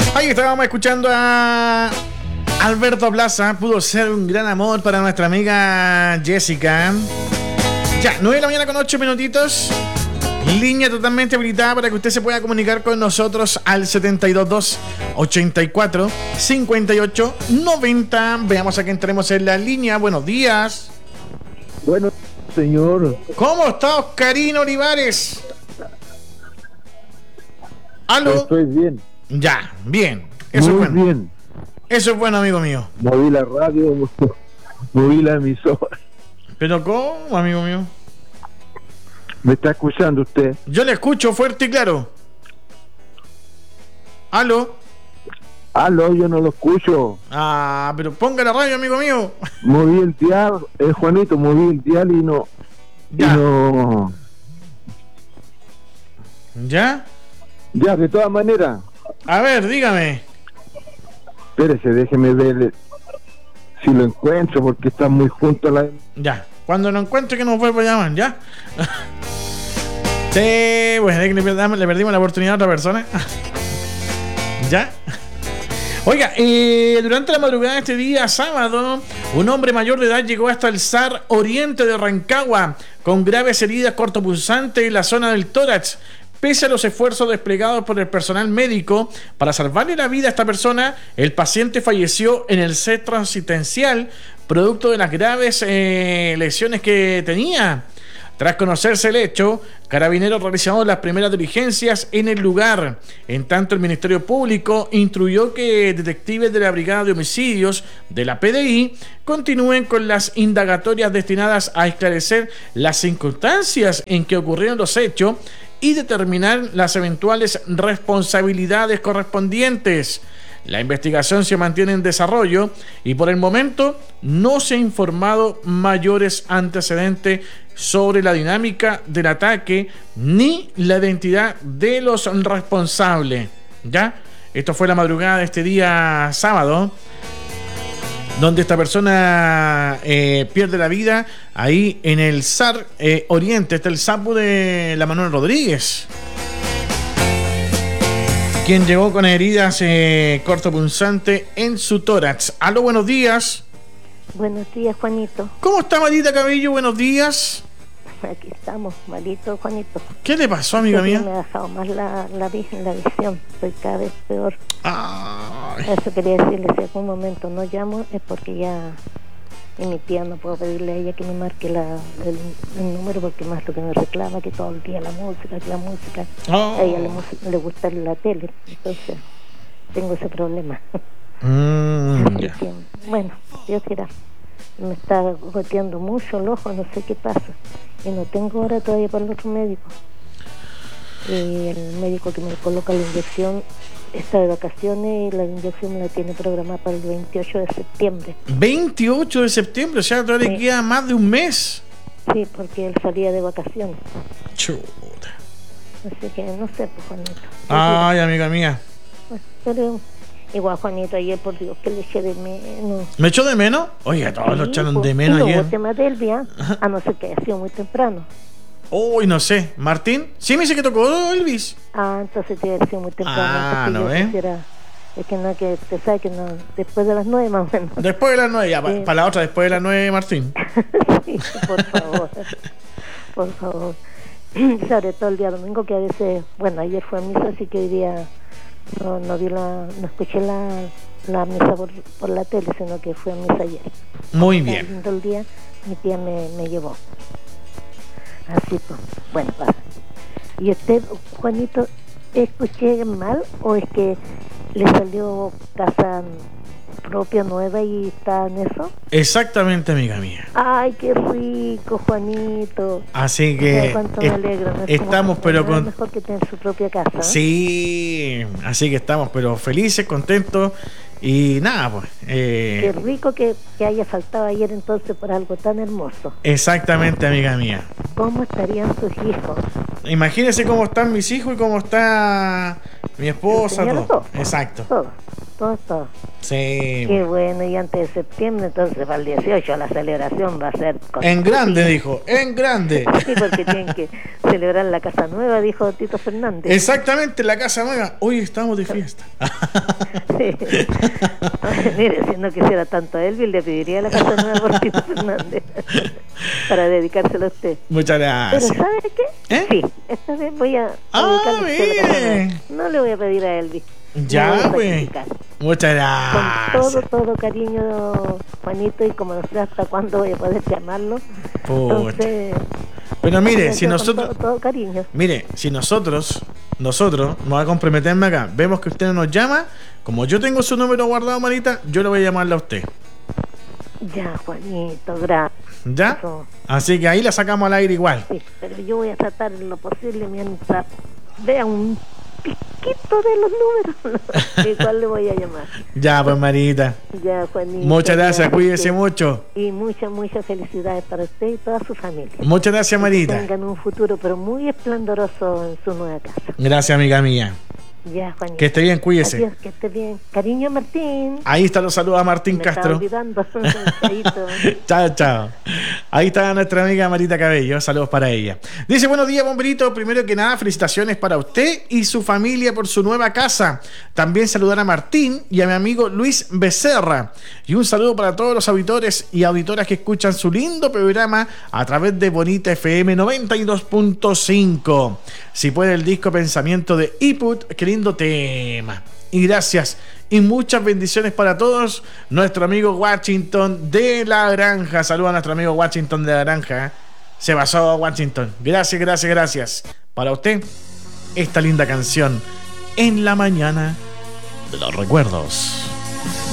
Ahí estábamos escuchando a Alberto Plaza. Pudo ser un gran amor para nuestra amiga Jessica. Ya, 9 de la mañana con 8 minutitos. Línea totalmente habilitada para que usted se pueda comunicar con nosotros al 722-84-58-90. Veamos a quién tenemos en la línea. Buenos días. Bueno, señor. ¿Cómo está Oscarino Olivares? ¿Aló? Estoy bien. Ya, bien. Eso muy es bueno. Bien. Eso es bueno, amigo mío. Moví la radio, moví la emisora. ¿Pero cómo, amigo mío? ¿Me está escuchando usted? Yo le escucho fuerte y claro. ¿Aló? Aló, yo no lo escucho. Ah, pero ponga la radio, amigo mío. Moví el dial, Juanito, moví el dial y no... Ya. Y no... ¿Ya? Ya, de todas maneras. A ver, dígame. Espérese, déjeme ver si lo encuentro porque está muy junto a la... Ya. Cuando lo encuentre que nos vuelva a llamar, ¿ya? Sí, pues le perdimos la oportunidad a otra persona. ¿Ya? Oiga, durante la madrugada de este día sábado, un hombre mayor de edad llegó hasta el SAR Oriente de Rancagua con graves heridas cortopunzantes en la zona del tórax. Pese a los esfuerzos desplegados por el personal médico para salvarle la vida a esta persona, el paciente falleció en el centro asistencial producto de las graves lesiones que tenía. Tras conocerse el hecho, Carabineros realizaron las primeras diligencias en el lugar. En tanto, el Ministerio Público instruyó que detectives de la Brigada de Homicidios de la PDI continúen con las indagatorias destinadas a esclarecer las circunstancias en que ocurrieron los hechos y determinar las eventuales responsabilidades correspondientes. La investigación se mantiene en desarrollo y por el momento no se ha informado mayores antecedentes sobre la dinámica del ataque ni la identidad de los responsables. ¿Ya? Esto fue la madrugada de este día sábado, donde esta persona pierde la vida ahí en el SAR Oriente. Está el SAPU de la Manuel Rodríguez, quien llegó con heridas cortopunzantes en su tórax. Aló, buenos días. Buenos días, Juanito. ¿Cómo está, Marita Cabello? Buenos días. Aquí estamos, malito, Juanito. ¿Qué le pasó, amiga mía? Me ha dejado más la visión. Estoy cada vez peor. Ay. Eso quería decirle, si algún momento no llamo es porque ya en mi tía no puedo pedirle a ella que me marque el número, porque más lo que me reclama que todo el día la música. Oh. A ella le gusta la tele, entonces tengo ese problema. Así Ya. que, bueno, Dios dirá. Me está goteando mucho el ojo, no sé qué pasa. Y no tengo hora todavía para el otro médico. Y el médico que me coloca la inyección está de vacaciones y la inyección me la tiene programada para el 28 de septiembre. 28 de septiembre, o sea, todavía le queda más de un mes. Sí, porque él salía de vacaciones. Chuta. Así que no sé, pues, Juanito. Ay, amiga mía. Pero igual, Juanito, ayer por Dios que le eché de menos. ¿Me echó de menos? Oiga, todos lo echaron de menos ayer. Y luego tema del a no ser que haya sido muy temprano. Uy, no sé. ¿Martín? Sí me dice que tocó Elvis. Entonces te había sido muy temprano. Ah, no, Es que no, que te sabe que no, después de las 9 más o menos. Después de las 9, ya, Sí. para la otra, después de las 9, Martín. Sí, por favor. Por favor. Sobre todo el día domingo, que a veces, bueno, ayer fue a misa, así que hoy día no escuché la misa por la tele, sino que fue a misa ayer. Muy bien. Todo el día mi tía me llevó. Así pues, bueno, pasa. ¿Y usted, Juanito, escuché mal o es que le salió casa propia nueva y está en eso? Exactamente, amiga mía. Ay, qué rico, Juanito. Así que cuánto me alegro. No es estamos, como, pero nada con... mejor que tener su propia casa, ¿eh? Sí, así que estamos, pero felices, contentos y nada, pues. Qué rico que haya faltado ayer entonces por algo tan hermoso. Exactamente, amiga mía. ¿Cómo estarían sus hijos? Imagínense cómo están mis hijos y cómo está mi esposa. El señor, todo. todo. Exacto. Todo. Todos. Sí. Qué bueno, y antes de septiembre, entonces para el 18 la celebración va a ser... En grande, dijo, en grande. Sí, porque tienen que celebrar la casa nueva, dijo Tito Fernández. Exactamente, la casa nueva. Hoy estamos de fiesta. Sí. Mire, si no quisiera tanto a Elvis, le pediría la casa nueva por Tito Fernández para dedicárselo a usted. Muchas gracias. Pero ¿sabe qué? ¿Eh? Sí, esta vez voy a dedicarle a usted la casa nueva. No le voy a pedir a Elvis. Ya, güey. Muchas gracias. Con todo cariño, Juanito, y como no sé hasta cuándo voy a poder llamarlo. Entonces, pero mire, si nosotros... todo cariño. Mire, si nosotros vamos a comprometerme acá, vemos que usted no nos llama, como yo tengo su número guardado, Marita, yo le voy a llamarle a usted. Ya, Juanito, gracias. ¿Ya? Así que ahí la sacamos al aire igual. Sí, pero yo voy a tratar en lo posible mientras vea un piquito de los números. Igual le voy a llamar. Ya, pues, Marita. Ya, Juanito. Muchas gracias, cuídese mucho. Y muchas felicidades para usted y toda su familia. Muchas gracias, Marita. Que tengan un futuro, pero muy esplendoroso en su nueva casa. Gracias, amiga mía. Ya, Juanito. Que esté bien, cuídese. Adiós, que esté bien. Cariño, Martín. Ahí está los saludos a Martín Castro. Olvidando. Chao. Ahí está nuestra amiga Marita Cabello. Saludos para ella. Dice: buenos días, bomberito. Primero que nada, felicitaciones para usted y su familia por su nueva casa. También saludar a Martín y a mi amigo Luis Becerra. Y un saludo para todos los auditores y auditoras que escuchan su lindo programa a través de Bonita FM 92.5. Si puede, el disco Pensamiento de Iput. Qué lindo tema. Y gracias y muchas bendiciones para todos. Nuestro amigo Washington de la Granja. Saluda a nuestro amigo Washington de la Granja. Se basó Washington. Gracias. Para usted, esta linda canción En la Mañana de los Recuerdos.